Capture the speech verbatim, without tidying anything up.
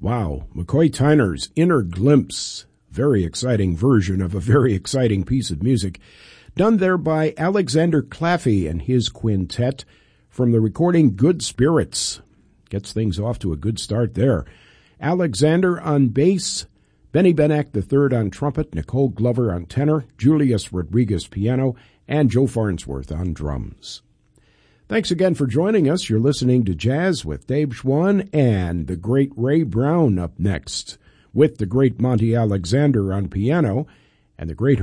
Wow, McCoy Tyner's Inner Glimpse, very exciting version of a very exciting piece of music, done there by Alexander Claffey and his quintet from the recording Good Spirits. Gets things off to a good start there. Alexander on bass, Benny Benek the third on trumpet, Nicole Glover on tenor, Julius Rodriguez piano, and Joe Farnsworth on drums. Thanks again for joining us. You're listening to Jazz with Dave Schwann and the great Ray Brown up next with the great Monty Alexander on piano and the great